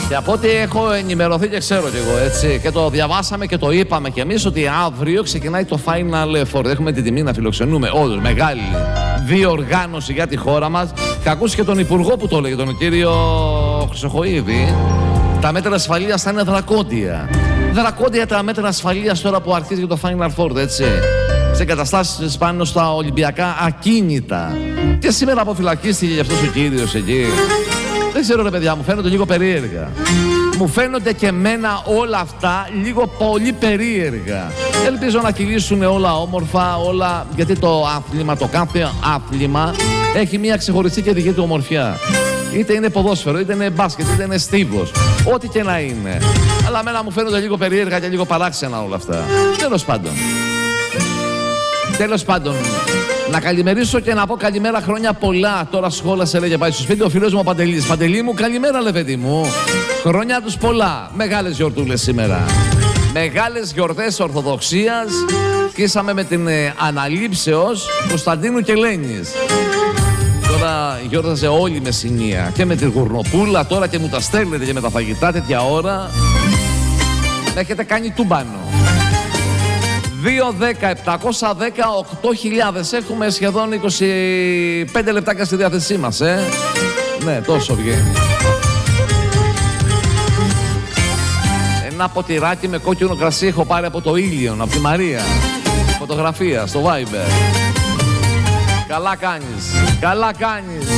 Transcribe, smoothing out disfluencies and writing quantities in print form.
Και από ό,τι έχω ενημερωθεί και ξέρω κι εγώ, έτσι, και το διαβάσαμε και το είπαμε κι εμείς, ότι αύριο ξεκινάει το Final Four. Έχουμε την τιμή να φιλοξενούμε όντως μεγάλη διοργάνωση για τη χώρα μας. Και ακούσει και τον Υπουργό που το έλεγε, τον κύριο Χρυσοχοΐδη. Τα μέτρα ασφαλείας θα είναι δρακόντια. Δρακόντια τα μέτρα ασφαλείας τώρα που αρχίζει το Final Four, έτσι. Σε εγκαταστάσεις πάνω στα Ολυμπιακά ακίνητα. Και σήμερα αποφυλακίστηκε γι' αυτός ο κύριος εκεί. Δεν ξέρω ρε παιδιά, μου φαίνονται λίγο περίεργα. Μου φαίνονται και εμένα όλα αυτά λίγο πολύ περίεργα. Ελπίζω να κυλήσουν όλα όμορφα, όλα, γιατί το άθλημα, το κάθε άθλημα έχει μια ξεχωριστή και δική του ομορφιά. Είτε είναι ποδόσφαιρο, είτε είναι μπάσκετ, είτε είναι στίβος. Ό,τι και να είναι. Αλλά εμένα μου φαίνονται λίγο περίεργα και λίγο παράξενα όλα αυτά. Τέλος πάντων, να καλημερίσω και να πω καλημέρα, χρόνια πολλά. Τώρα σχόλασε, λέγε, πάει στο σπίτι ο φίλος μου ο Παντελής. Παντελή μου, καλημέρα, λε παιδί μου. Χρόνια τους πολλά. Μεγάλες γιορτούλες σήμερα. Μεγάλες γιορτές Ορθοδοξίας. Κλείσαμε με την αναλήψεως Κωνσταντίνου και Ελένης. Τώρα γιόρταζε όλη η Μεσσηνία. Και με τη γουρνοπούλα τώρα, και μου τα στέλνετε και με τα φαγητά τέτοια ώρα. Έχετε κάνει τούμπανο. 2-10-710-8.000. Έχουμε σχεδόν 25 λεπτάκια στη διάθεσή μας, Ναι, τόσο βγαίνει. Ένα ποτηράκι με κόκκινο κρασί έχω πάρει από το Ήλιον, από τη Μαρία. Φωτογραφία στο Viber. Καλά κάνεις. Καλά κάνεις.